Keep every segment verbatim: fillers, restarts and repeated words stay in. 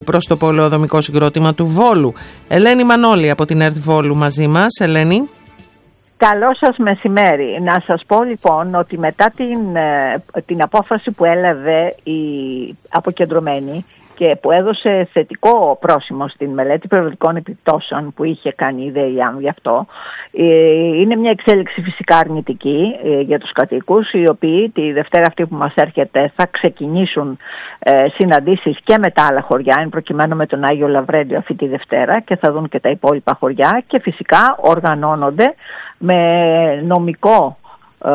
προς το πολεοδομικό συγκρότημα του Βόλου. Ελένη Μανώλη από την ΕΡΤ Βόλου μαζί μας. Ελένη. Καλό σας μεσημέρι. Να σας πω λοιπόν ότι μετά την, την απόφαση που έλαβε η αποκεντρωμένη και που έδωσε θετικό πρόσημο στην μελέτη περιβαλλοντικών επιπτώσεων που είχε κάνει η ΔΕΙΑΜ γι' αυτό, είναι μια εξέλιξη φυσικά αρνητική για τους κατοίκους, οι οποίοι τη Δευτέρα αυτή που μας έρχεται θα ξεκινήσουν συναντήσεις και με τα άλλα χωριά, εν προκειμένου με τον Άγιο Λαβρέντιο αυτή τη Δευτέρα, και θα δουν και τα υπόλοιπα χωριά, και φυσικά οργανώνονται με νομικό ε,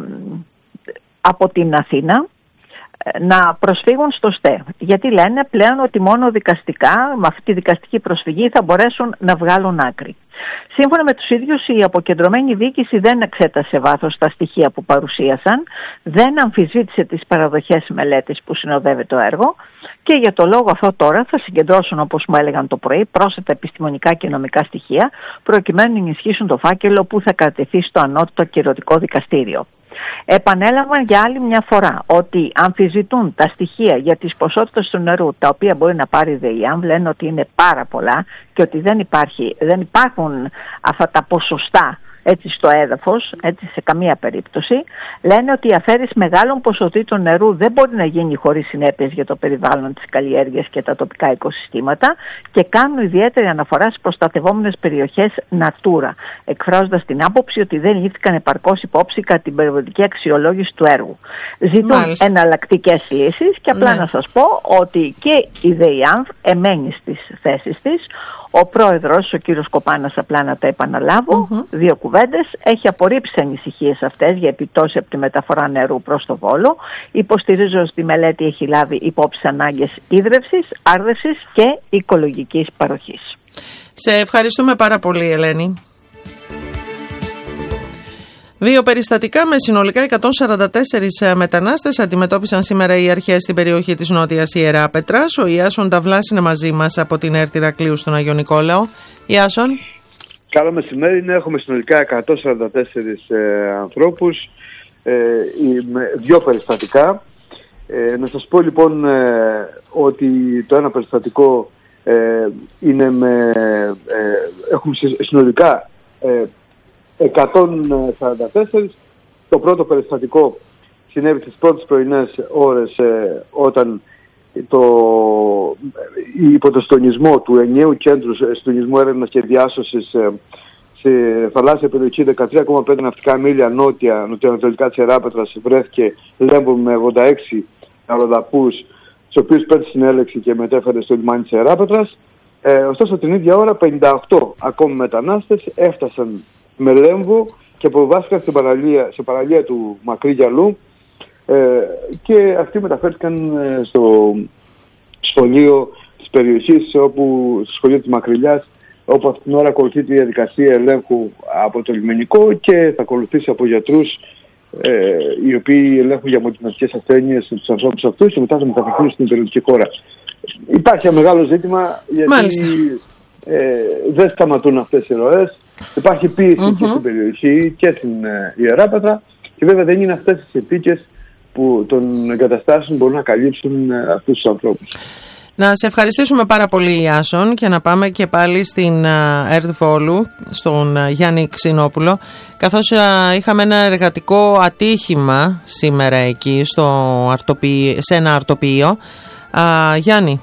από την Αθήνα να προσφύγουν στο ΣΤΕ. Γιατί λένε πλέον ότι μόνο δικαστικά, με αυτή τη δικαστική προσφυγή, θα μπορέσουν να βγάλουν άκρη. Σύμφωνα με τους ίδιους, η αποκεντρωμένη διοίκηση δεν εξέτασε βάθος τα στοιχεία που παρουσίασαν, δεν αμφισβήτησε τις παραδοχές μελέτης που συνοδεύει το έργο, και για το λόγο αυτό τώρα θα συγκεντρώσουν, όπως μου έλεγαν το πρωί, πρόσθετα επιστημονικά και νομικά στοιχεία, προκειμένου να ενισχύσουν το φάκελο που θα κρατηθεί στο ανώτατο κυρωτικό δικαστήριο. Επανέλαβαν για άλλη μια φορά ότι αμφισβητούν τα στοιχεία για τις ποσότητες του νερού, τα οποία μπορεί να πάρει η ΔΕΙΑΜ, λένε ότι είναι πάρα πολλά και ότι δεν, υπάρχει, δεν υπάρχουν αυτά τα ποσοστά έτσι στο έδαφος, έτσι σε καμία περίπτωση. Λένε ότι η αφαίρεση μεγάλων ποσοτήτων νερού δεν μπορεί να γίνει χωρίς συνέπειες για το περιβάλλον, τις καλλιέργειες και τα τοπικά οικοσυστήματα, και κάνουν ιδιαίτερη αναφορά στις προστατευόμενες περιοχές Natura, εκφράζοντας την άποψη ότι δεν λήφθηκαν επαρκώς υπόψη κατά την περιβαλλοντική αξιολόγηση του έργου. Ζητούν εναλλακτικές λύσεις, και απλά ναι. να σας πω ότι και η ΔΕΙΑΜ εμένει στις θέσεις της. Ο πρόεδρος, ο κύριος Κοπάνας, απλά να τα επαναλάβω, mm-hmm. δύο κουβέντες, έχει απορρίψει ανησυχίες αυτές για επιπτώσεις από τη μεταφορά νερού προς το Βόλο. Υποστηρίζω ότι η μελέτη έχει λάβει υπόψη ανάγκες ίδρευσης, άρδευσης και οικολογικής παροχής. Σε ευχαριστούμε πάρα πολύ, Ελένη. Δύο περιστατικά με συνολικά εκατόν σαράντα τέσσερις μετανάστες αντιμετώπισαν σήμερα οι αρχές στην περιοχή της Νότιας Ιεράπετρας. Ο Ιάσον Ταυλάς είναι μαζί μας από την ΕΡΤ Ηρακλείου στον Άγιο Νικόλαο. Ιάσον. Καλό μεσημέρι. Έχουμε συνολικά εκατόν σαράντα τέσσερις ε, ανθρώπους, ε, με δύο περιστατικά. Ε, να σας πω λοιπόν ε, ότι το ένα περιστατικό ε, είναι με, ε, έχουμε συνολικά ε, εκατόν σαράντα τέσσερις. Το πρώτο περιστατικό συνέβη στις πρώτες πρωινές ώρες ε, όταν το, υπό το συντονισμό του ενιαίου κέντρου συντονισμού έρευνας και διάσωσης ε, σε θαλάσσια περιοχή δεκατρία κόμμα πέντε ναυτικά μίλια νότια, νοτιοανατολικά της Ιεράπετρας, βρέθηκε Λέμπο με ογδόντα έξι αεροδαπούς, τους οποίους πέτυχε συνέλεξη και μετέφερε στο λιμάνι της Ιεράπετρας. Ε, ωστόσο την ίδια ώρα πενήντα οκτώ ακόμη μετανάστες έφτασαν με Λέμβο και αποβάστηκαν στην παραλία, σε παραλία του Μακρύ Γυαλού, ε, και αυτοί μεταφέρθηκαν ε, στο σχολείο της περιοχής, όπου, στο σχολείο της Μακρυλιάς, όπου αυτήν την ώρα ακολουθεί τη διαδικασία ελέγχου από το λιμενικό και θα ακολουθήσει από γιατρούς ε, οι οποίοι ελέγχουν για μολυντικές ασθένειες τους ανθρώπους αυτούς και μετά θα μεταφερθούν στην περιοχική χώρα. Υπάρχει ένα μεγάλο ζήτημα, γιατί ε, δεν σταματούν αυτές οι ροές. Υπάρχει πίεση mm-hmm. και στην περιοχή και στην ε, Ιεράπετρα, και βέβαια δεν είναι αυτές τις επίκες που των εγκαταστάσεων μπορούν να καλύψουν ε, αυτούς τους ανθρώπους. Να σε ευχαριστήσουμε πάρα πολύ, Ιάσον, και να πάμε και πάλι στην ΕΡΤ Βόλου, στον Γιάννη Ξινόπουλο, καθώς είχαμε ένα εργατικό ατύχημα σήμερα εκεί στο αρτοποιείο, σε ένα αρτοποιείο. Α, Γιάννη.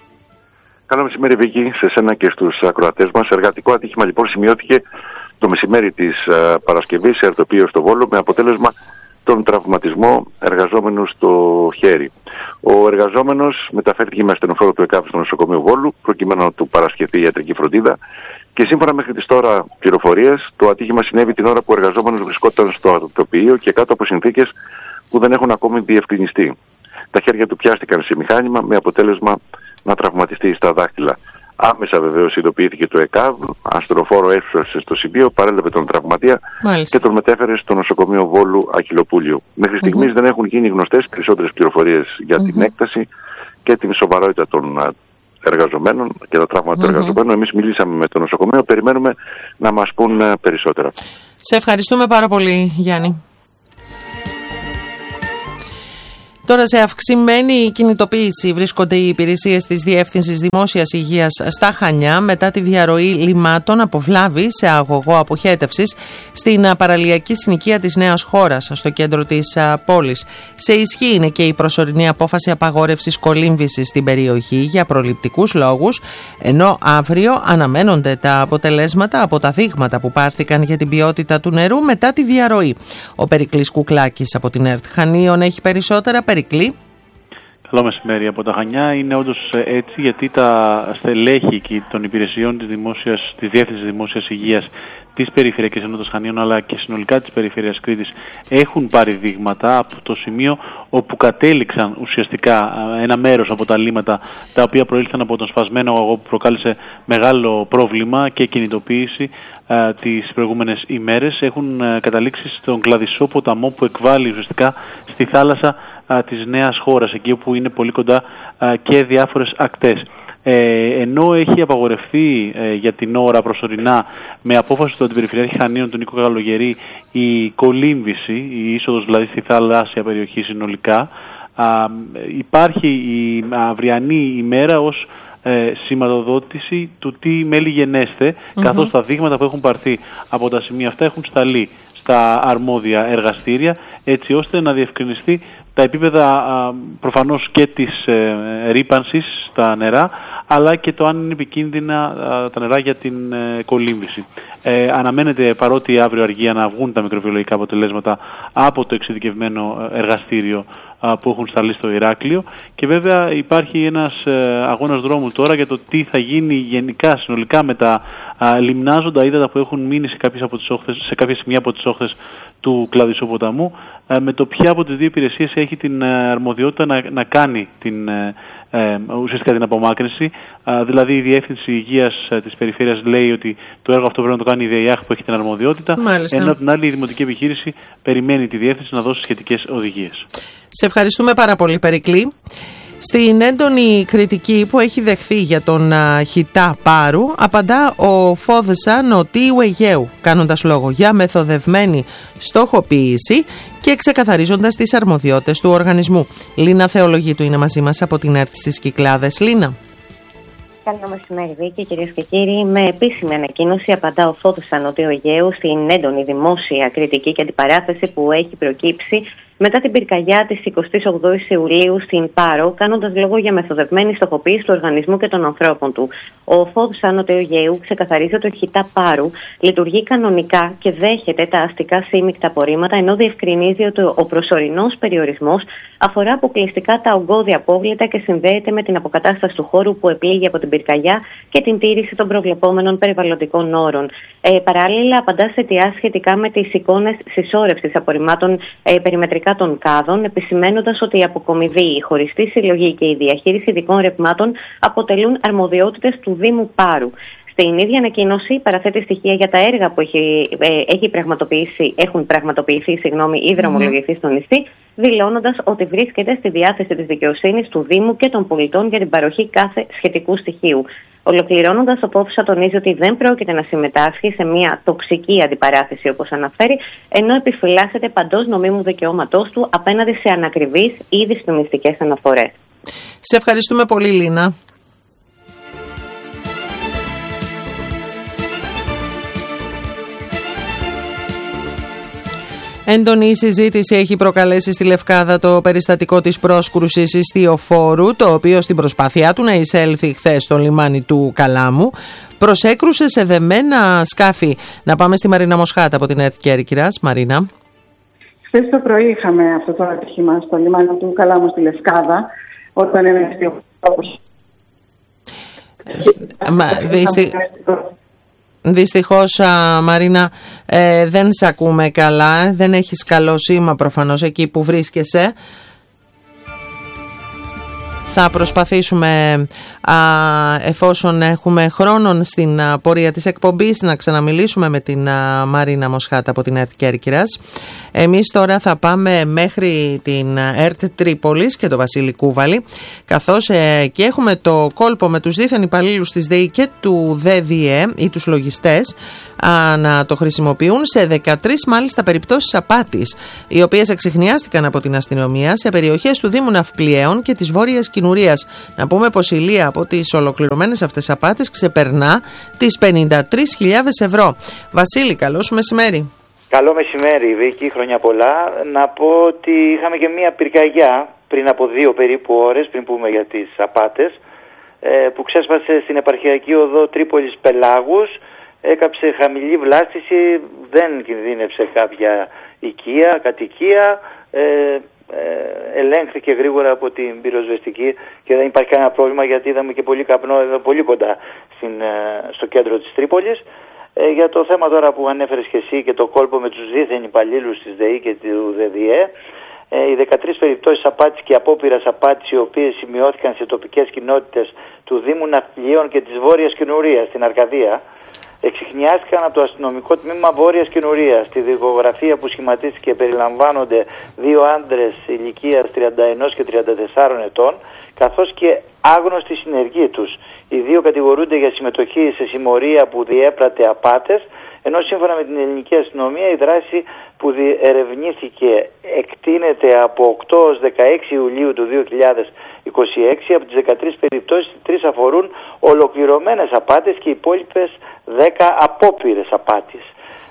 Καλό μεσημέρι, Βίκη, σε σένα και στους ακροατές μας. Εργατικό ατύχημα λοιπόν σημειώθηκε το μεσημέρι της uh, Παρασκευής σε αρτοποιείο στο Βόλο, με αποτέλεσμα τον τραυματισμό εργαζόμενου στο χέρι. Ο εργαζόμενος μεταφέρθηκε με ασθενοφόρο του ΕΚΑΒ στο νοσοκομείο Βόλου, προκειμένου να του παρασχεθεί ιατρική φροντίδα, και σύμφωνα μέχρι τις τώρα πληροφορίες, το ατύχημα συνέβη την ώρα που ο εργαζόμενος βρισκόταν στο αρτοποιείο και κάτω από συνθήκες που δεν έχουν ακόμη διευκρινιστεί. Τα χέρια του πιάστηκαν σε μηχάνημα, με αποτέλεσμα να τραυματιστεί στα δάχτυλα. Άμεσα βεβαίως ειδοποιήθηκε το ΕΚΑΒ, ασθενοφόρο έφτασε στο σημείο, παρέλαβε τον τραυματία Μάλιστα. και τον μετέφερε στο νοσοκομείο Βόλου Αχιλλοπούλιου. Μέχρι στιγμής mm-hmm. δεν έχουν γίνει γνωστές περισσότερες πληροφορίες για mm-hmm. την έκταση και την σοβαρότητα των εργαζομένων και τα τραύματα mm-hmm. των εργαζομένων. Εμείς μιλήσαμε με το νοσοκομείο, περιμένουμε να μας πούν περισσότερα. Σε ευχαριστούμε πάρα πολύ, Γιάννη. Τώρα, σε αυξημένη κινητοποίηση βρίσκονται οι υπηρεσίες της Διεύθυνσης Δημόσιας Υγείας στα Χανιά μετά τη διαρροή λιμάτων από βλάβη σε αγωγό αποχέτευσης στην παραλιακή συνοικία της Νέας Χώρας, στο κέντρο της πόλης. Σε ισχύ είναι και η προσωρινή απόφαση απαγόρευσης κολύμβησης στην περιοχή για προληπτικούς λόγους, ενώ αύριο αναμένονται τα αποτελέσματα από τα δείγματα που πάρθηκαν για την ποιότητα του νερού μετά τη διαρροή. Ο Περικλής Κουκλάκης από την ΕΡΤ Χανίων έχει περισσότερα. Περικλή. Καλό μεσημέρι από τα Χανιά. Είναι όντως έτσι, γιατί τα στελέχη των υπηρεσιών της, δημόσιας, της Διεύθυνσης Δημόσιας Υγείας της Περιφερειακής Ενότητας Χανίων, αλλά και συνολικά της Περιφέρειας Κρήτης, έχουν πάρει δείγματα από το σημείο όπου κατέληξαν ουσιαστικά ένα μέρος από τα λίμματα τα οποία προήλθαν από τον σπασμένο αγωγό που προκάλεσε μεγάλο πρόβλημα και κινητοποίηση α, τις προηγούμενες ημέρες. Έχουν α, καταλήξει στον Κλαδισσό ποταμό που εκβάλλει ουσιαστικά στη θάλασσα α, της Νέας Χώρας, εκεί όπου είναι πολύ κοντά α, και διάφορες ακτές. Ε, ενώ έχει απαγορευτεί ε, για την ώρα προσωρινά με απόφαση του Αντιπεριφερειάρχη Χανίων του Νίκο Καλογερή η κολύμβηση, η είσοδος δηλαδή στη θαλάσσια περιοχή συνολικά, α, υπάρχει η αυριανή ημέρα ως ε, σηματοδότηση του τι μέλη γενέστε, mm-hmm. καθώς τα δείγματα που έχουν πάρθει από τα σημεία αυτά έχουν σταλεί στα αρμόδια εργαστήρια, έτσι ώστε να διευκρινιστεί τα επίπεδα α, προφανώς και της ε, ρύπανσης στα νερά, αλλά και το αν είναι επικίνδυνα α, τα νερά για την ε, κολύμβηση. Ε, αναμένεται, παρότι αύριο αργία, να βγουν τα μικροβιολογικά αποτελέσματα από το εξειδικευμένο εργαστήριο α, που έχουν σταλεί στο Ηράκλειο, και βέβαια υπάρχει ένας ε, αγώνας δρόμου τώρα για το τι θα γίνει γενικά συνολικά με τα α, λιμνάζοντα ύδατα που έχουν μείνει σε κάποιες, από τις όχθες, σε κάποια σημεία από τις όχθες του Κλαδισσού ποταμού, με το ποια από τις δύο υπηρεσίες έχει την αρμοδιότητα να, να κάνει την, ε, ουσιαστικά την απομάκρυνση. Α, δηλαδή η Διεύθυνση Υγείας της Περιφέρειας λέει ότι το έργο αυτό πρέπει να το κάνει η ΔΕΙΑΧ που έχει την αρμοδιότητα, Μάλιστα. ενώ από την άλλη η Δημοτική Επιχείρηση περιμένει τη Διεύθυνση να δώσει σχετικές οδηγίες. Σε ευχαριστούμε πάρα πολύ, Περικλή. Στην έντονη κριτική που έχει δεχθεί για τον α, χιτά Πάρου, απαντά ο Φόδσα Νοτίου Αιγαίου, κάνοντας λόγο για μεθοδευμένη στοχοποίηση και ξεκαθαρίζοντας τις αρμοδιότητες του οργανισμού. Λίνα Θεολογίτου είναι μαζί μας από την ΕΡΤ στις Κυκλάδες. Λίνα. Καλό μεσημέρι, Βίκη, κυρίες και κύριοι. Με επίσημη ανακοίνωση απαντά ο Φόδσα Νοτίου Αιγαίου στην έντονη δημόσια κριτική και αντιπαράθεση που έχει προκύψει μετά την πυρκαγιά της εικοστής ογδόης Ιουλίου στην Πάρο, κάνοντας λόγο για μεθοδευμένη στοχοποίηση του οργανισμού και των ανθρώπων του. Ο Φόδσα Νοτίου Αιγαίου ξεκαθαρίζει ότι ο χιτά Πάρου λειτουργεί κανονικά και δέχεται τα αστικά σύμμικτα απορρίμματα, ενώ διευκρινίζει ότι ο προσωρινός περιορισμός αφορά αποκλειστικά τα ογκώδια απόβλητα και συνδέεται με την αποκατάσταση του χώρου που επλήγει από την πυρκαγιά και την τήρηση των προβλεπόμενων περιβαλλοντικών όρων. Ε, παράλληλα, απαντά σε αιτιάσεις σχετικά με τις εικόνες συσσόρευσης απορριμμάτων ε, περιμετρικά των κάδων, επισημαίνοντας ότι η αποκομιδή, η χωριστή συλλογή και η διαχείριση ειδικών ρευμάτων αποτελούν αρμοδιότητες του Δήμου Πάρου. Στην ίδια ανακοίνωση παραθέτει στοιχεία για τα έργα που έχει, ε, έχει πραγματοποιήσει, έχουν πραγματοποιηθεί συγγνώμη, ή δρομολογηθεί στο νησί, δηλώνοντας ότι βρίσκεται στη διάθεση της δικαιοσύνης, του Δήμου και των πολιτών για την παροχή κάθε σχετικού στοιχείου. Ολοκληρώνοντας, ο Φόδσα τονίζει ότι δεν πρόκειται να συμμετάσχει σε μια τοξική αντιπαράθεση, όπως αναφέρει, ενώ επιφυλάσσεται παντός νομίμου δικαιώματός του απέναντι σε ανακριβείς ή δυσφημιστικές αναφορές. Σε ευχαριστούμε πολύ, Λίνα. Έντονη συζήτηση έχει προκαλέσει στη Λευκάδα το περιστατικό της πρόσκρουσης ιστιοφόρου, το οποίο στην προσπάθειά του να εισέλθει χθες στο λιμάνι του Καλάμου προσέκρουσε σε δεμένα σκάφη. Να πάμε στη Μαρίνα Μοσχάτα από την ΕΡΤ Κέρκυρας. Μαρίνα. Χθες το πρωί είχαμε αυτό το ατύχημα στο λιμάνι του Καλάμου στη Λευκάδα, όταν ένα ιστιοφόρο. Δυστυχώς, Μαρίνα, ε, δεν σε ακούμε καλά, δεν έχεις καλό σήμα προφανώς εκεί που βρίσκεσαι. Θα προσπαθήσουμε, α, εφόσον έχουμε χρόνο στην α, πορεία της εκπομπής, να ξαναμιλήσουμε με την α, Μαρίνα Μοσχάτα από την ΕΡΤ Κέρκυρας. Εμείς τώρα θα πάμε μέχρι την ΕΡΤ Τρίπολης και το Βασίλη Κούβαλη, καθώς ε, και έχουμε το κόλπο με τους δίθεν υπαλλήλους της ΔΕΗ και του ΔΕΔΙΕ ή τους λογιστές α, να το χρησιμοποιούν σε δεκατρείς μάλιστα περιπτώσεις απάτης, οι οποίες εξιχνιάστηκαν από την αστυνομία σε περιοχές του Δήμου Ναυπλιαίων και της Βόρειας Κινουρίας. Να πούμε πως η Λία από τις ολοκληρωμένες αυτές απάτες ξεπερνά τις πενήντα τρεις χιλιάδες ευρώ. Βασίλη, καλό σου μεσημέρι. Καλό μεσημέρι, Βίκη, χρόνια πολλά. Να πω ότι είχαμε και μία πυρκαγιά πριν από δύο περίπου ώρες, πριν πούμε για τις απάτες, που ξέσπασε στην επαρχιακή οδό Τρίπολης Πελάγους, έκαψε χαμηλή βλάστηση, δεν κινδύνευσε κάποια οικία, κατοικία, ε, ε, ελέγχθηκε γρήγορα από την πυροσβεστική και δεν υπάρχει κανένα πρόβλημα, γιατί είδαμε και πολύ καπνό εδώ πολύ κοντά στην, στο κέντρο της Τρίπολης. Ε, για το θέμα τώρα που ανέφερες και εσύ και το κόλπο με τους δίθεν υπαλλήλους της ΔΕΗ και του ΔΕΔΙΕ, ε, οι δεκατρείς περιπτώσεις απάτης και απόπειρας απάτης, οι οποίες σημειώθηκαν σε τοπικές κοινότητες του Δήμου Ναυπλιαίων και της Βόρειας Κινουρίας στην Αρκαδία, εξιχνιάστηκαν από το αστυνομικό τμήμα Βόρειας Κινουρίας. Στη δικογραφία που σχηματίστηκε περιλαμβάνονται δύο άντρες ηλικίας τριάντα ένα και τριάντα τέσσερα ετών, καθώς και άγνωστοι συνεργοί τους. Οι δύο κατηγορούνται για συμμετοχή σε συμμορία που διέπρατε απάτες, ενώ σύμφωνα με την ελληνική αστυνομία η δράση που διερευνήθηκε εκτείνεται από οκτώ έως δεκαέξι Ιουλίου του δύο χιλιάδες είκοσι έξι. Από τις δεκατρείς περιπτώσεις, τρεις αφορούν ολοκληρωμένες απάτες και οι υπόλοιπες δέκα απόπειρες απάτης.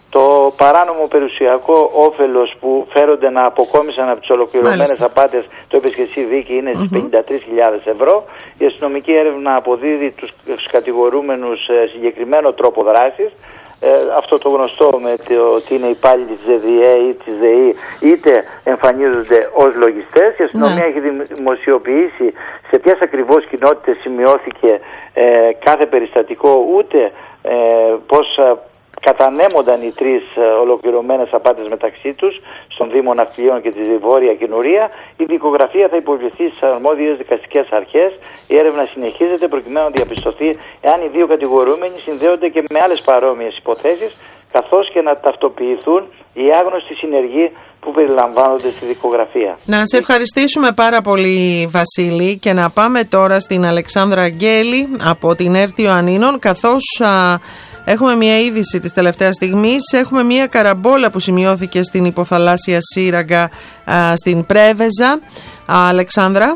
Το παράνομο περιουσιακό όφελος που φέρονται να αποκόμισαν από τις ολοκληρωμένες απάτες, το είπες και εσύ, Βίκη, είναι στις mm-hmm. πενήντα τρεις χιλιάδες ευρώ. Η αστυνομική έρευνα αποδίδει τους, τους κατηγορούμενους ε, συγκεκριμένο τρόπο δράσης. Ε, αυτό το γνωστό με το ότι είναι υπάλληλοι της ΔΕΔΙΕ ή της ΔΕΗ, είτε εμφανίζονται ως λογιστές. Η αστυνομία mm. έχει δημοσιοποιήσει σε ποιες ακριβώς κοινότητες σημειώθηκε ε, κάθε περιστατικό, ούτε ε, πώς κατανέμονταν οι τρεις ολοκληρωμένες απάτες μεταξύ τους στον Δήμο Ναυπλιαίων και τη Βόρεια Κινουρία. Η δικογραφία θα υποβληθεί στις αρμόδιες δικαστικές αρχές. Η έρευνα συνεχίζεται προκειμένου να διαπιστωθεί εάν οι δύο κατηγορούμενοι συνδέονται και με άλλες παρόμοιες υποθέσεις, καθώς και να ταυτοποιηθούν οι άγνωστοι συνεργοί που περιλαμβάνονται στη δικογραφία. Να σε ευχαριστήσουμε πάρα πολύ, Βασίλη, και να πάμε τώρα στην Αλεξάνδρα Αγγέλη από την ΕΡΤ Ιωαννίνων, καθώς α, έχουμε μια είδηση της τελευταίας στιγμής. Έχουμε μια καραμπόλα που σημειώθηκε στην υποθαλάσσια σύραγγα α, στην Πρέβεζα. Α, Αλεξάνδρα.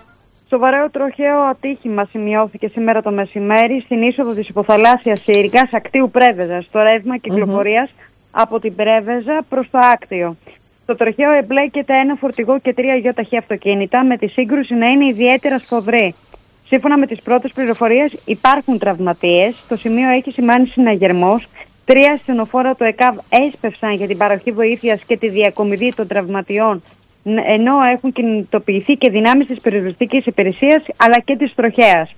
Σοβαρό τροχαίο ατύχημα σημειώθηκε σήμερα το μεσημέρι στην είσοδο της υποθαλάσσιας σύριγγας Ακτίου Πρέβεζα, στο ρεύμα κυκλοφορίας mm-hmm. από την Πρέβεζα προς το Άκτιο. Στο τροχαίο εμπλέκεται ένα φορτηγό και τρία γιοταχή αυτοκίνητα, με τη σύγκρουση να είναι ιδιαίτερα σφοδρή. Σύμφωνα με τις πρώτες πληροφορίες, υπάρχουν τραυματίες. Στο σημείο έχει σημάνει συναγερμός. Τρία ασθενοφόρα του ΕΚΑΒ έσπευσαν για την παροχή βοήθειας και τη διακομιδή των τραυματιών, ενώ έχουν κινητοποιηθεί και δυνάμεις της πυροσβεστικής υπηρεσίας αλλά και της τροχέας.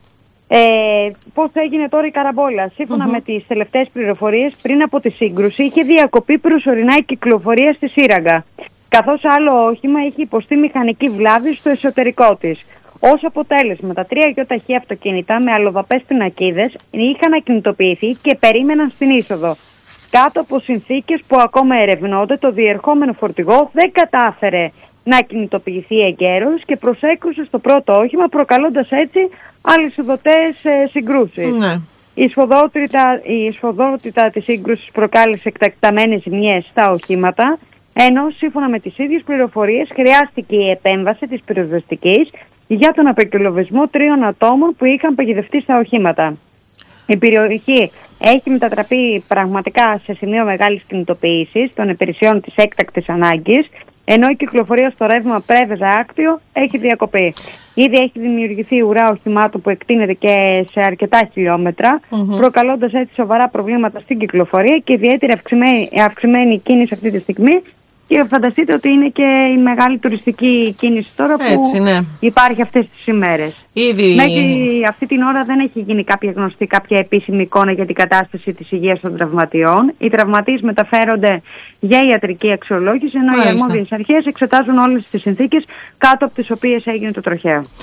Ε, πώς έγινε τώρα η καραμπόλα? Σύμφωνα mm-hmm. με τις τελευταίες πληροφορίες, πριν από τη σύγκρουση είχε διακοπεί προσωρινά η κυκλοφορία στη σύραγγα, καθώς άλλο όχημα είχε υποστεί μηχανική βλάβη στο εσωτερικό της. Ως αποτέλεσμα, τα τρία γιοταχή αυτοκίνητα με αλλοδαπές πινακίδες είχαν ακινητοποιηθεί και περίμεναν στην είσοδο. Κάτω από συνθήκες που ακόμα ερευνώνται, το διερχόμενο φορτηγό δεν κατάφερε να κινητοποιηθεί εγκαίρως και προσέκρουσε στο πρώτο όχημα, προκαλώντας έτσι αλυσιδωτές ε, συγκρούσεις. Ναι. Η σφοδρότητα, η σφοδρότητα της σύγκρουσης προκάλεσε εκτακταμένες ζημιές στα οχήματα, ενώ σύμφωνα με τις ίδιες πληροφορίες χρειάστηκε η επέμβαση της πυροσβεστικής για τον απεκκυλοβισμό τριών ατόμων που είχαν παγιδευτεί στα οχήματα. Η περιοχή έχει μετατραπεί πραγματικά σε σημείο μεγάλης κινητοποίησης των υπηρεσιών της έκτακτης ανάγκης, ενώ η κυκλοφορία στο ρεύμα Πρέβεζα Άκτιο έχει διακοπεί. Ήδη έχει δημιουργηθεί ουρά οχημάτων που εκτείνεται και σε αρκετά χιλιόμετρα, mm-hmm. προκαλώντας έτσι σοβαρά προβλήματα στην κυκλοφορία και ιδιαίτερη αυξημένη, αυξημένη κίνηση αυτή τη στιγμή. Και φανταστείτε ότι είναι και η μεγάλη τουριστική κίνηση τώρα που έτσι, ναι. υπάρχει αυτές τις ημέρες. Ήδη... Μέχρι αυτή την ώρα δεν έχει γίνει κάποια γνωστή, κάποια επίσημη εικόνα για την κατάσταση της υγείας των τραυματιών. Οι τραυματίες μεταφέρονται για ιατρική αξιολόγηση, ενώ Μάλιστα. οι αρμόδιες αρχές εξετάζουν όλες τις συνθήκες κάτω από τις οποίες έγινε το τροχαίο.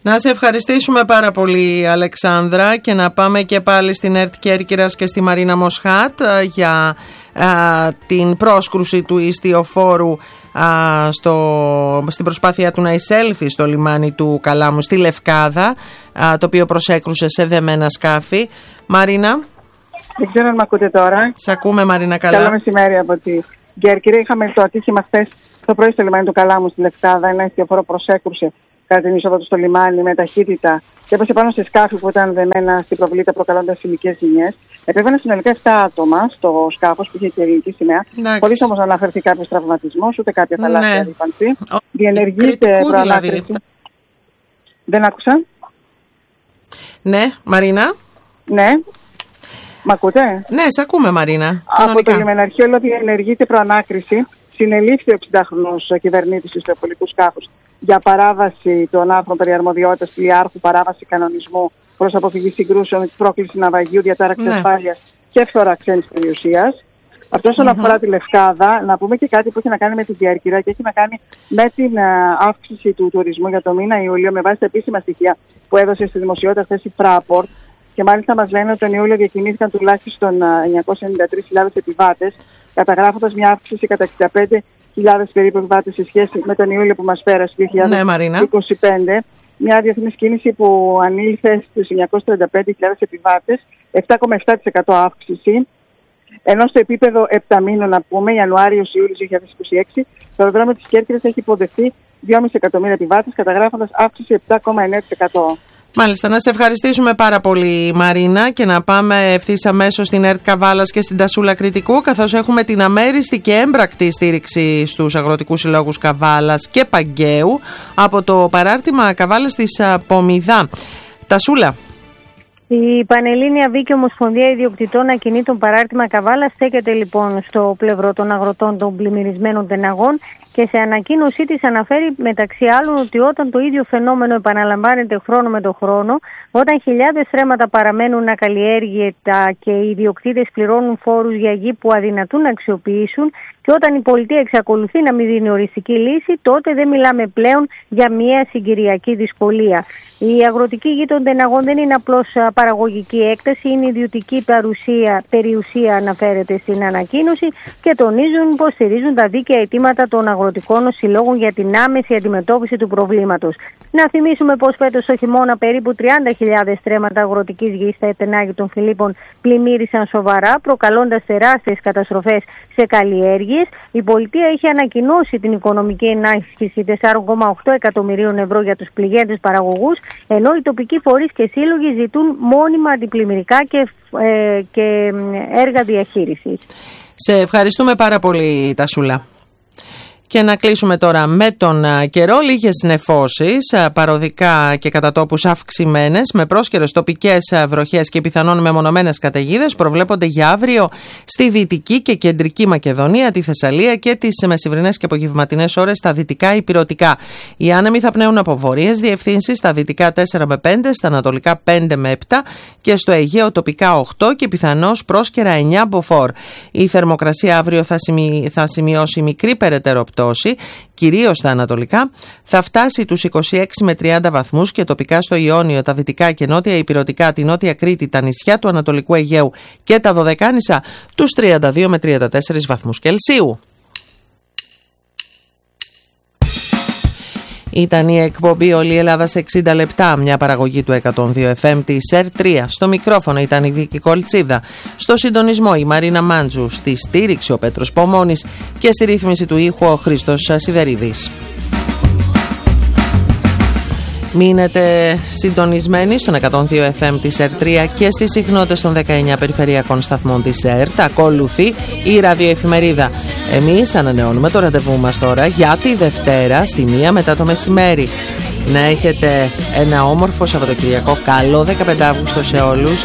Να σε ευχαριστήσουμε πάρα πολύ, Αλεξάνδρα, και να πάμε και πάλι στην ΕΡΤ Κέρκυρας και στη Μαρίνα Μοσχάτ για α, την πρόσκρουση του ιστιοφόρου α, στο, στην προσπάθεια του να εισέλθει στο λιμάνι του Καλάμου στη Λευκάδα, α, το οποίο προσέκρουσε σε δεμένα σκάφη. Μαρίνα. Δεν ξέρω αν με ακούτε τώρα. Σ' ακούμε, Μαρίνα, καλά. Καλό μεσημέρι από τη Κέρκυρα. Είχαμε το ατύχημα χθες το πρωί στο λιμάνι του Καλάμου στη Λευκάδα. Ένα ιστιοφόρο προσέκρουσε κατά την είσοδο του στο λιμάνι με ταχύτητα και έπεσε πάνω σε σκάφη που ήταν δεμένα στην προβλήτα, προκαλώντας σημικές ζημιές. Επέβαιναν συνολικά επτά άτομα στο σκάφος που είχε και ελληνική σημαία, χωρίς όμως να αναφερθεί κάποιος τραυματισμός ούτε κάποια θαλάσσια ρήπανση. Ναι. Διενεργείται προανάκριση. Δηλαδή. Δεν άκουσα. Ναι, Μαρίνα. Ναι. Μ' ακούτε? Ναι, σε ακούμε, Μαρίνα. Από το λιμεναρχείο διενεργείται προανάκριση. Συνελήφθη ο εξηντάχρονος κυβερνήτης του ιστιοπολικού σκάφους για παράβαση των άρθρων περί αρμοδιότητας πλοιάρχου, παράβαση κανονισμού προς αποφυγή συγκρούσεων, πρόκληση ναυαγίου, διατάραξη ναι. ασφάλειας και φθορά ξένης περιουσίας. Αυτό όσον mm-hmm. αφορά τη Λευκάδα, να πούμε και κάτι που έχει να κάνει με την Κέρκυρα και έχει να κάνει με την uh, αύξηση του τουρισμού για το μήνα Ιούλιο, με βάση τα επίσημα στοιχεία που έδωσε στη δημοσιότητα χθες η Fraport. Και μάλιστα μας λένε ότι τον Ιούλιο διακινήθηκαν τουλάχιστον εννιακόσιες ενενήντα τρεις χιλιάδες επιβάτες, καταγράφοντας μια αύξηση κατά εξήντα πέντε χιλιάδες περίπου επιβάτες σε σχέση με τον Ιούλιο που μας πέρασε, δύο χιλιάδες είκοσι πέντε. Ναι, μια διεθνής κίνηση που ανήλθε στους εννιακόσιες τριάντα πέντε χιλιάδες επιβάτες, επτά κόμμα επτά τοις εκατό αύξηση. Ενώ στο επίπεδο επταμήνων, να πούμε, Ιανουάριο-Ιούλιο δύο χιλιάδες είκοσι έξι, το αεροδρόμιο της Κέρκυρας έχει υποδεχθεί δυόμισι εκατομμύρια επιβάτες, καταγράφοντας αύξηση επτά κόμμα εννέα τοις εκατό. Μάλιστα, να σε ευχαριστήσουμε πάρα πολύ, Μαρίνα, και να πάμε ευθύς αμέσως στην ΕΡΤ Καβάλας και στην Τασούλα Κρητικού, καθώς έχουμε την αμέριστη και έμπρακτη στήριξη στους αγροτικούς συλλόγους Καβάλας και Παγκαίου από το παράρτημα Καβάλας της Πομιδά. Τασούλα. Η Πανελλήνια Βίκη Ομοσπονδία Ιδιοκτητών Ακινήτων παράρτημα Καβάλα στέκεται λοιπόν στο πλευρό των αγροτών των πλημμυρισμένων τεναγών και σε ανακοίνωσή της αναφέρει μεταξύ άλλων ότι όταν το ίδιο φαινόμενο επαναλαμβάνεται χρόνο με το χρόνο, όταν χιλιάδες στρέμματα παραμένουν ακαλλιέργητα και οι ιδιοκτήτες πληρώνουν φόρους για γη που αδυνατούν να αξιοποιήσουν και όταν η πολιτεία εξακολουθεί να μην δίνει οριστική λύση, τότε δεν μιλάμε πλέον για μια συγκυριακή δυσκολία. Η αγροτική γη των τεναγών δεν είναι απλώς παραγωγική έκταση, είναι ιδιωτική παρουσία, περιουσία, αναφέρεται στην ανακοίνωση, και τονίζουν πως στηρίζουν τα δίκαια αιτήματα των αγροτικών συλλόγων για την άμεση αντιμετώπιση του προβλήματος. Να θυμίσουμε πως φέτος το χειμώνα περίπου τριάντα χιλιάδες στρέμματα αγροτικής γης στα τενάγη των Φιλίππων πλημμύρισαν σοβαρά, προκαλώντας τεράστιες καταστροφές σε καλλιέργειες. Η πολιτεία είχε ανακοινώσει την οικονομική ενίσχυση τέσσερα κόμμα οκτώ εκατομμυρίων ευρώ για τους πληγέντες παραγωγούς, ενώ οι τοπικοί φορείς και σύλλογοι ζητούν μόνιμα αντιπλημμυρικά και, ε, και έργα διαχείρισης. Σε ευχαριστούμε πάρα πολύ, Τασούλα. Και να κλείσουμε τώρα με τον καιρό. Λίγες νεφώσεις, παροδικά και κατά τόπους αυξημένες, με πρόσκαιρες τοπικές βροχές και πιθανόν μεμονωμένες καταιγίδες προβλέπονται για αύριο στη Δυτική και Κεντρική Μακεδονία, τη Θεσσαλία και τις μεσημβρινές και απογευματινές ώρες στα δυτικά υπηρετικά. Οι άνεμοι θα πνέουν από βορείες διευθύνσεις, στα δυτικά τέσσερα με πέντε, στα ανατολικά πέντε με επτά και στο Αιγαίο τοπικά οκτώ και πιθανώς πρόσκαιρα εννιά μποφόρ. Η θερμοκρασία αύριο θα, σημει... θα σημειώσει μικρή περαιτέρω πτώση, κυρίως στα ανατολικά, θα φτάσει τους είκοσι έξι με τριάντα βαθμούς και τοπικά στο Ιόνιο, τα δυτικά και νότια υπηρετικά, τη Νότια Κρήτη, τα νησιά του Ανατολικού Αιγαίου και τα Δωδεκάνησα τους τριάντα δύο με τριάντα τέσσερα βαθμούς Κελσίου. Ήταν η εκπομπή Όλη η Ελλάδα σε εξήντα λεπτά, μια παραγωγή του εκατόν δύο εφ εμ της ΕΡ τρία. Στο μικρόφωνο ήταν η Βίκη Κολτσίδα, στο συντονισμό η Μαρίνα Μάντζου, στη στήριξη ο Πέτρος Πομώνης και στη ρύθμιση του ήχου ο Χρήστος Σιδερίδης. Μείνετε συντονισμένοι στον εκατόν δύο εφ εμ της ΕΡ τρία και στις συχνότητες των δεκαεννιά περιφερειακών σταθμών της ΕΡΤ. Ακολουθεί η ραδιοεφημερίδα. Εμείς ανανεώνουμε το ραντεβού μας τώρα για τη Δευτέρα στη μία μετά το μεσημέρι. Να έχετε ένα όμορφο Σαββατοκυριακό. Καλό δεκαπέντε Αυγούστου σε όλους.